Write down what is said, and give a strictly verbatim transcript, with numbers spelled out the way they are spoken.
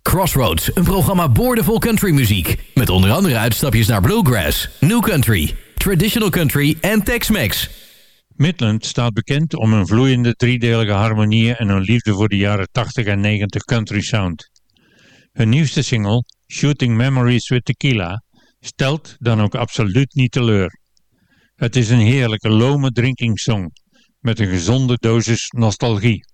Crossroads, een programma boordevol countrymuziek. Met onder andere uitstapjes naar bluegrass, new country, traditional country en Tex-Mex. Midland staat bekend om hun vloeiende driedelige harmonieën en hun liefde voor de jaren tachtig en negentig country sound. Hun nieuwste single, Shooting Memories with Tequila, stelt dan ook absoluut niet teleur. Het is een heerlijke lome drinking song met een gezonde dosis nostalgie.